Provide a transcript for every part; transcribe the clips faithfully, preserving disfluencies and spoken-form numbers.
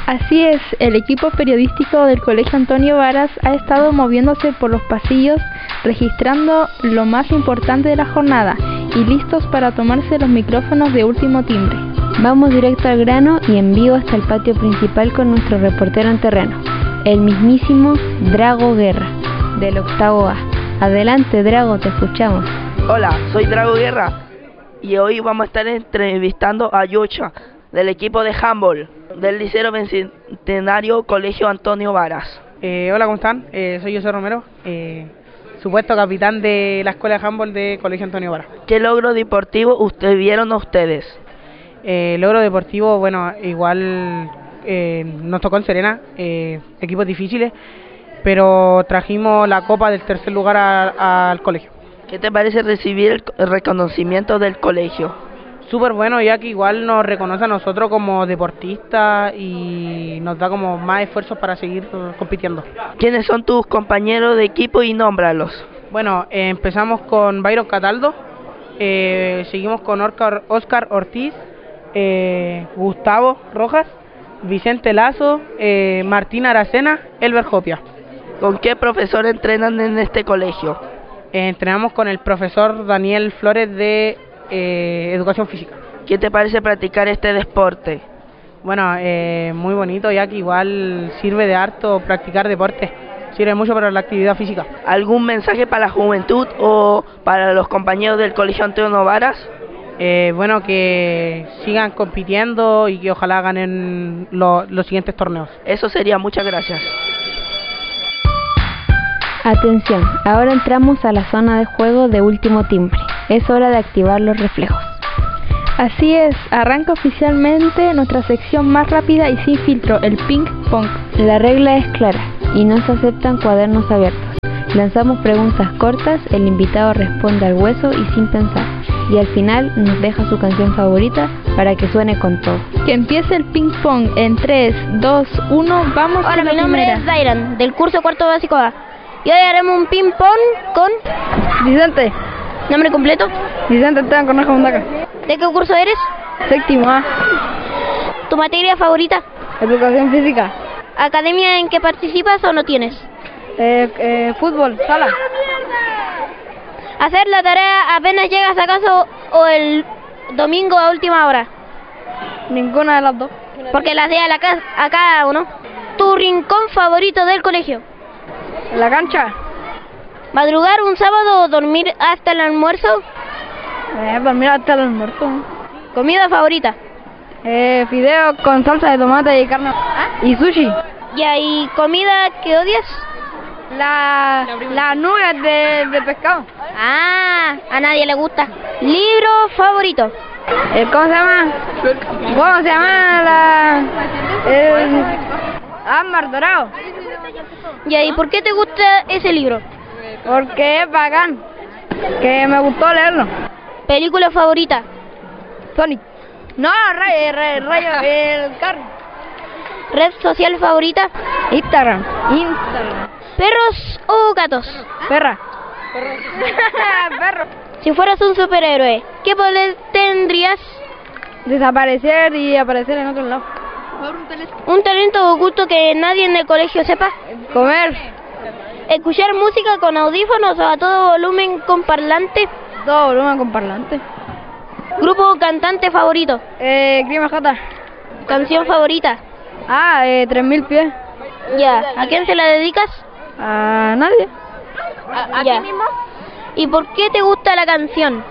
Así es, el equipo periodístico del Colegio Antonio Varas ha estado moviéndose por los pasillos, registrando lo más importante de la jornada y listos para tomarse los micrófonos de último timbre. Vamos directo al grano y en vivo hasta el patio principal con nuestro reportero en terreno, el mismísimo Drago Guerra, del octavo A. Adelante, Drago, te escuchamos. Hola, soy Drago Guerra y hoy vamos a estar entrevistando a Yocha, del equipo de handball del Liceo Bicentenario Colegio Antonio Varas. Eh, hola, ¿cómo están? Eh, soy José Romero, eh, supuesto capitán de la Escuela de Handball de Colegio Antonio Varas. ¿Qué logro deportivo usted vieron a ustedes? Eh, logro deportivo, bueno, igual eh, nos tocó en Serena, eh, equipos difíciles, pero trajimos la copa del tercer lugar a, al colegio. ¿Qué te parece recibir el reconocimiento del colegio? Súper bueno, ya que igual nos reconoce a nosotros como deportistas y nos da como más esfuerzos para seguir compitiendo. ¿Quiénes son tus compañeros de equipo y nómbralos? Bueno, eh, empezamos con Byron Cataldo, eh, seguimos con Oscar, Oscar Ortiz, eh, Gustavo Rojas, Vicente Lazo, eh, Martín Aracena, Elber Jopia. ¿Con qué profesor entrenan en este colegio? Eh, entrenamos con el profesor Daniel Flores de eh, Educación Física. ¿Qué te parece practicar este deporte? Bueno, eh, muy bonito, ya que igual sirve de harto practicar deporte, sirve mucho para la actividad física. ¿Algún mensaje para la juventud o para los compañeros del Colegio Antonio Varas? Eh, bueno, que sigan compitiendo y que ojalá ganen lo, los siguientes torneos. Eso sería, muchas gracias. Atención, ahora entramos a la zona de juego de último timbre. Es hora de activar los reflejos. Así es, arranca oficialmente nuestra sección más rápida y sin filtro, el ping pong. La regla es clara y no se aceptan cuadernos abiertos. Lanzamos preguntas cortas, el invitado responde al hueso y sin pensar. Y al final nos deja su canción favorita para que suene con todo. Que empiece el ping pong en tres, dos, uno, vamos. Hola, con la mi nombre primera. es Dairan, del curso cuarto básico A. Y hoy haremos un ping pong con... Vicente. ¿Nombre completo? Vicente Esteban Cornejo Mundaca. ¿De qué curso eres? Séptimo A. ¿Tu materia favorita? Educación física. ¿Academia en que participas o no tienes? Eh, eh, fútbol, sala. ¿Hacer la tarea apenas llegas a casa o el domingo a última hora? Ninguna de las dos. Porque las de a, la casa, a cada uno. ¿Tu rincón favorito del colegio? La cancha. ¿Madrugar un sábado o dormir hasta el almuerzo? Eh, dormir hasta el almuerzo. ¿Comida favorita? Eh, fideos con salsa de tomate y carne. ¿Ah? Y sushi. ¿Y hay comida que odias? La, las nubes de, de pescado. Ah, a nadie le gusta. ¿Libro favorito? Eh, ¿Cómo se llama? ¿Cómo se llama la...? El... Ámbar Dorado. ¿Y ahí por qué te gusta ese libro? Porque es bacán. Que me gustó leerlo. ¿Película favorita? Sonic. No, Rayo, Rayo, Rayo, el carro. ¿Red social favorita? Instagram. Instagram. ¿Perros o gatos? Perra. Perro. Si fueras un superhéroe, ¿qué poder tendrías? Desaparecer y aparecer en otro lado. ¿Un talento oculto que nadie en el colegio sepa? Comer. ¿Escuchar música con audífonos o a todo volumen con parlante? Todo volumen con parlante. ¿Grupo o cantante favorito? Eh, Crima Jata. ¿Canción favorita? Ah, eh, tres mil pies. Ya. ¿A quién se la dedicas? A nadie. ¿A, a ti mismo? ¿Y por qué te gusta la canción?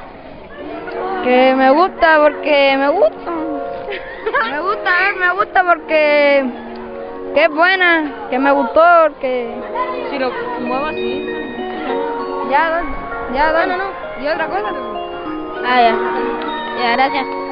Que me gusta porque me gusta. Me gusta, eh, me gusta porque que es buena, que me gustó, porque Si lo muevo así. ya, ya, no, no, no. Y otra cosa. Ah, ya. Ya, gracias.